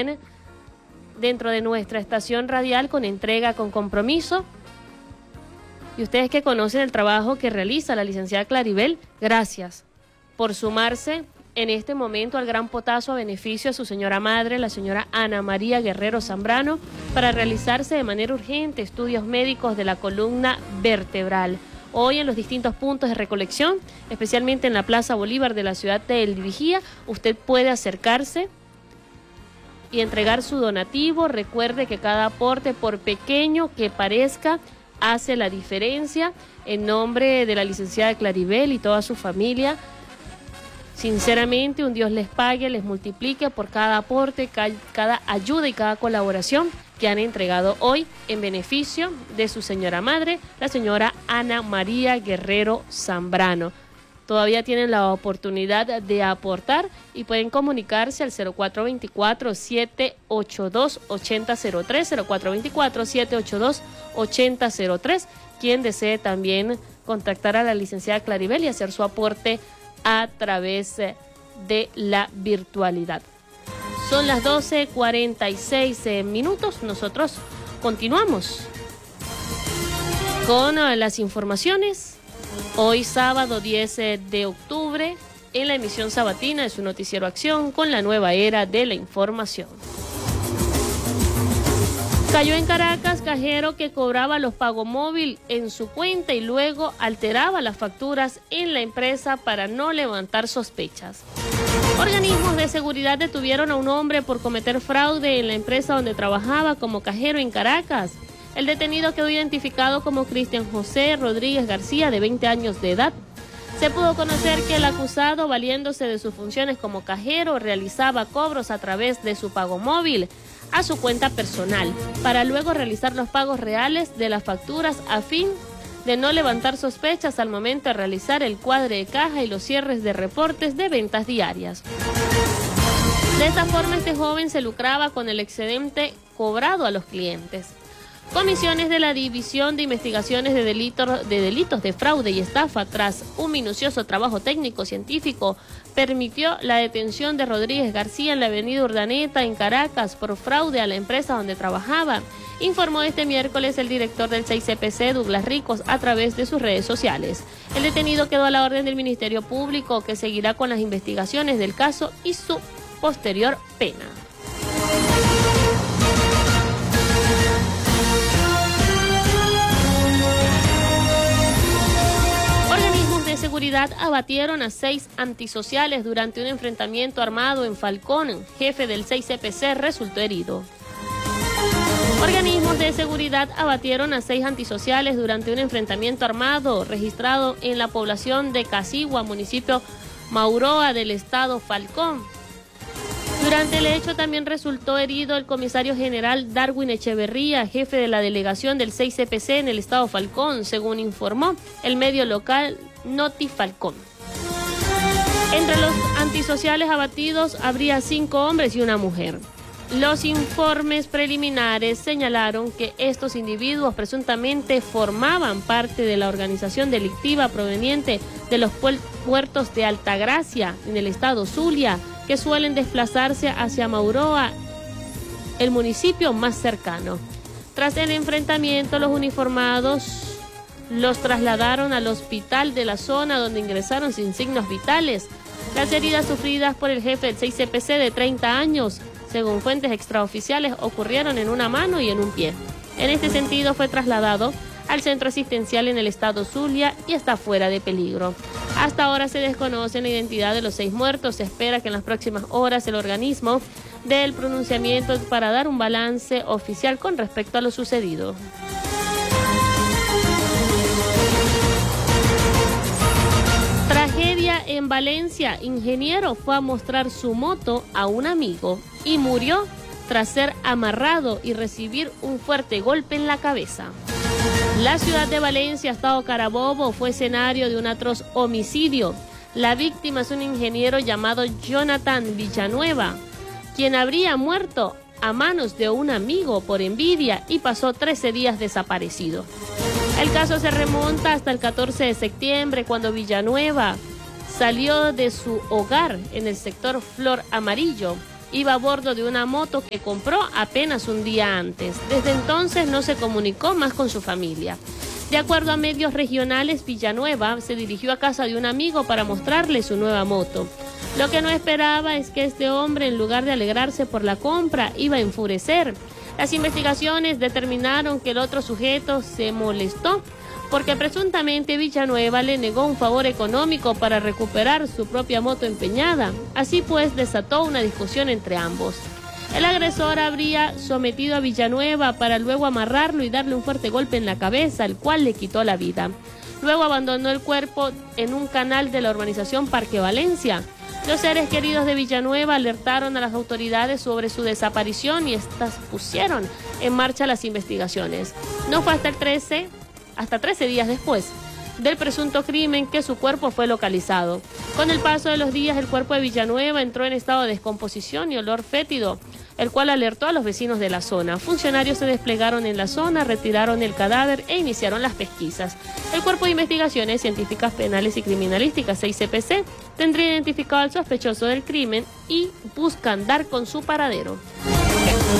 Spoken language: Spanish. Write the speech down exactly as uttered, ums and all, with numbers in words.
también dentro de nuestra estación radial con entrega, con compromiso. Y ustedes que conocen el trabajo que realiza la licenciada Claribel, gracias por sumarse en este momento al gran potazo a beneficio de su señora madre, la señora Ana María Guerrero Zambrano, para realizarse de manera urgente estudios médicos de la columna vertebral. Hoy en los distintos puntos de recolección, especialmente en la Plaza Bolívar de la ciudad de El Vigía, usted puede acercarse y entregar su donativo. Recuerde que cada aporte, por pequeño que parezca, hace la diferencia. En nombre de la licenciada Claribel y toda su familia, sinceramente, un Dios les pague, les multiplique por cada aporte, cada ayuda y cada colaboración que han entregado hoy en beneficio de su señora madre, la señora Ana María Guerrero Zambrano. Todavía tienen la oportunidad de aportar y pueden comunicarse al cero cuatro dos cuatro, siete ocho dos, ocho cero cero tres, cero cuatro dos cuatro, siete ocho dos, ocho cero cero tres, quien desee también contactar a la licenciada Claribel y hacer su aporte a través de la virtualidad. Son las doce cuarenta y seis minutos. Nosotros continuamos con las informaciones. Hoy sábado diez de octubre, en la emisión sabatina de su noticiero Acción, con la nueva era de la información. Cayó en Caracas cajero que cobraba los pagomóvil en su cuenta y luego alteraba las facturas en la empresa para no levantar sospechas. Organismos de seguridad detuvieron a un hombre por cometer fraude en la empresa donde trabajaba como cajero en Caracas. El detenido quedó identificado como Cristian José Rodríguez García, de veinte años de edad. Se pudo conocer que el acusado, valiéndose de sus funciones como cajero, realizaba cobros a través de su pagomóvil a su cuenta personal, para luego realizar los pagos reales de las facturas a fin de no levantar sospechas al momento de realizar el cuadre de caja y los cierres de reportes de ventas diarias. De esta forma, este joven se lucraba con el excedente cobrado a los clientes. Comisiones de la División de Investigaciones de Delitos, de Delitos de Fraude y Estafa, tras un minucioso trabajo técnico-científico, permitió la detención de Rodríguez García en la avenida Urdaneta, en Caracas, por fraude a la empresa donde trabajaba, informó este miércoles el director del seis C P C, Douglas Ricos, a través de sus redes sociales. El detenido quedó a la orden del Ministerio Público, que seguirá con las investigaciones del caso y su posterior pena. De seguridad abatieron a seis antisociales durante un enfrentamiento armado en Falcón. Jefe del seis C P C resultó herido. Organismos de seguridad abatieron a seis antisociales durante un enfrentamiento armado registrado en la población de Casigua, municipio Mauroa del estado Falcón. Durante el hecho también resultó herido el comisario general Darwin Echeverría, jefe de la delegación del seis C P C en el estado Falcón, según informó el medio local Noti Falcón. Entre los antisociales abatidos habría cinco hombres y una mujer. Los informes preliminares señalaron que estos individuos presuntamente formaban parte de la organización delictiva proveniente de los puertos de Altagracia, en el estado Zulia, que suelen desplazarse hacia Mauroa, el municipio más cercano. Tras el enfrentamiento, los uniformados los trasladaron al hospital de la zona, donde ingresaron sin signos vitales. Las heridas sufridas por el jefe del seis C P C de treinta años, según fuentes extraoficiales, ocurrieron en una mano y en un pie. En este sentido, fue trasladado al centro asistencial en el estado Zulia y está fuera de peligro. Hasta ahora se desconoce la identidad de los seis muertos. Se espera que en las próximas horas el organismo dé el pronunciamiento para dar un balance oficial con respecto a lo sucedido. Tragedia en Valencia. Ingeniero fue a mostrar su moto a un amigo y murió tras ser amarrado y recibir un fuerte golpe en la cabeza. La ciudad de Valencia, estado Carabobo, fue escenario de un atroz homicidio. La víctima es un ingeniero llamado Jonathan Villanueva, quien habría muerto a manos de un amigo por envidia y pasó trece días desaparecido. El caso se remonta hasta el catorce de septiembre, cuando Villanueva salió de su hogar en el sector Flor Amarillo Iba a bordo de una moto que compró apenas un día antes. Desde entonces no se comunicó más con su familia. De acuerdo a medios regionales, Villanueva se dirigió a casa de un amigo para mostrarle su nueva moto. Lo que no esperaba es que este hombre, en lugar de alegrarse por la compra, iba a enfurecer. Las investigaciones determinaron que el otro sujeto se molestó porque presuntamente Villanueva le negó un favor económico para recuperar su propia moto empeñada. Así pues, desató una discusión entre ambos. El agresor habría sometido a Villanueva para luego amarrarlo y darle un fuerte golpe en la cabeza, el cual le quitó la vida. Luego abandonó el cuerpo en un canal de la urbanización Parque Valencia. Los seres queridos de Villanueva alertaron a las autoridades sobre su desaparición y estas pusieron en marcha las investigaciones. No fue hasta el trece, hasta trece días después del presunto crimen que su cuerpo fue localizado. Con el paso de los días, el cuerpo de Villanueva entró en estado de descomposición y olor fétido, el cual alertó a los vecinos de la zona. Funcionarios se desplegaron en la zona, retiraron el cadáver e iniciaron las pesquisas. El Cuerpo de Investigaciones Científicas Penales y Criminalísticas, seis C P C, tendría identificado al sospechoso del crimen y buscan dar con su paradero.